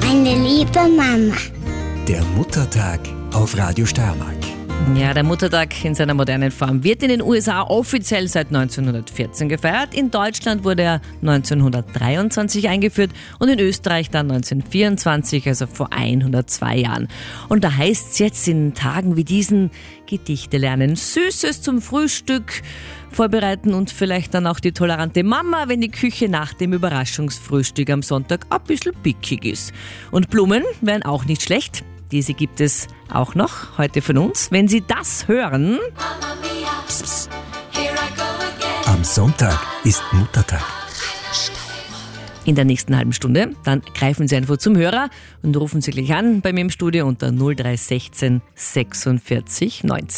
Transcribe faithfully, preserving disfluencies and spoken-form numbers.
Meine liebe Mama. Der Muttertag auf Radio Steiermark. Ja, der Muttertag in seiner modernen Form wird in den U S A offiziell seit neunzehnhundertvierzehn gefeiert. In Deutschland wurde er neunzehnhundertdreiundzwanzig eingeführt und in Österreich dann neunzehnhundertvierundzwanzig, also vor hundertzwei Jahren. Und da heißt es jetzt in Tagen wie diesen Gedichte lernen, Süßes zum Frühstück vorbereiten und vielleicht dann auch die tolerante Mama, wenn die Küche nach dem Überraschungsfrühstück am Sonntag ein bisschen pickig ist. Und Blumen wären auch nicht schlecht. Diese gibt es auch noch heute von uns. Wenn Sie das hören... Psst, psst. Am Sonntag ist Muttertag. In der nächsten halben Stunde, dann greifen Sie einfach zum Hörer und rufen Sie gleich an bei mir im Studio unter null drei sechzehn sechsundvierzig neunzig.